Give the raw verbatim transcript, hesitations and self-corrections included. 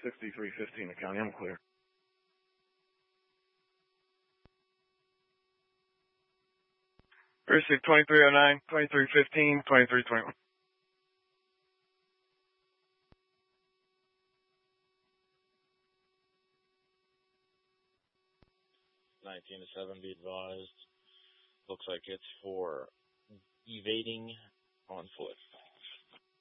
sixty-three fifteen, the county. I'm clear. Receive twenty-three oh nine, twenty-three fifteen, twenty-three twenty-one. nineteen to seven, be advised. Looks like it's for evading on foot.